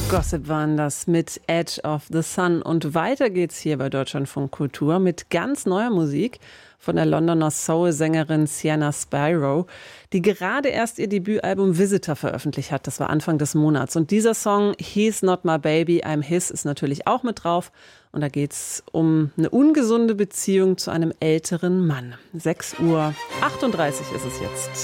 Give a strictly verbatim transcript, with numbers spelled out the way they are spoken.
Gossip waren das mit Edge of the Sun. Und weiter geht's hier bei Deutschlandfunk Kultur mit ganz neuer Musik von der Londoner Soul-Sängerin Sienna Spyro, die gerade erst ihr Debütalbum Visitor veröffentlicht hat. Das war Anfang des Monats. Und dieser Song He's Not My Baby, I'm His ist natürlich auch mit drauf. Und da geht's um eine ungesunde Beziehung zu einem älteren Mann. sechs Uhr achtunddreißig ist es jetzt.